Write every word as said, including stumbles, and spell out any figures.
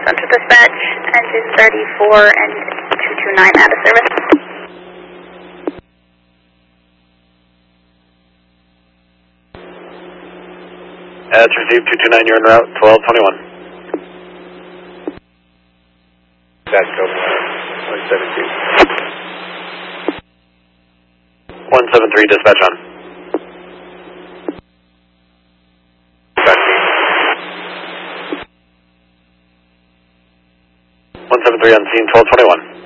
Center Dispatch, engine thirty-four and two two nine out of service. That's received two two nine, you're en route, twelve twenty-one. That's go one seven two. one seven three, dispatch on. one seven three on scene, twelve twenty-one.